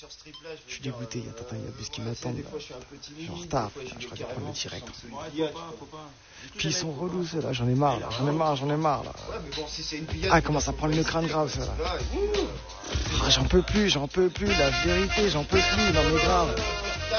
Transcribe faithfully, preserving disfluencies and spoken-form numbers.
Je suis dégoûté, attends, il y a bus qui m'attendent. Je suis en retard, je crois que je vais prendre le direct. Puis ils sont relous ceux-là, j'en ai marre là, j'en ai marre, j'en ai marre là. Ah, commence à prendre le crâne grave ceux-là. Ah, j'en peux plus, j'en peux plus, la vérité, j'en peux plus, non mais grave.